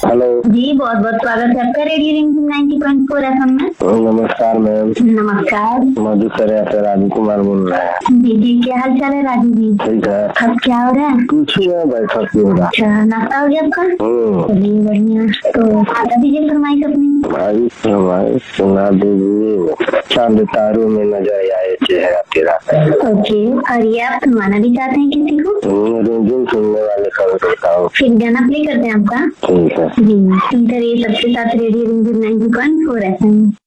Hello जी, बहुत बहुत स्वागत है आपका रेडियो रिंग 90.4 FM में। नमस्कार मैम। नमस्कार। मधुकर से राजू कुमार बोल रहे हैं। जी जी, क्या हाल चाल है राजू जी? ठीक है। अब क्या हो रहा है? कुछ ही है, बैठा क्यों हो रहा। अच्छा, नाश्ता हो गया आपका? चलिए बढ़िया। तो बता दीजिए फरमाइश अपनी। भाई हमारे सुना दीजिए, चांद तारों में नजर आए चेहरा तेरा। ओके, और ये आप सुनवाना भी चाहते हैं किसी को? रिंगजिंग सुनने वाले का देता हूँ। फिर गाना प्ले करते हैं आपका। ठीक है जी, सुनते रहिए सबके साथ रेडियो रिंग 90.4 FM।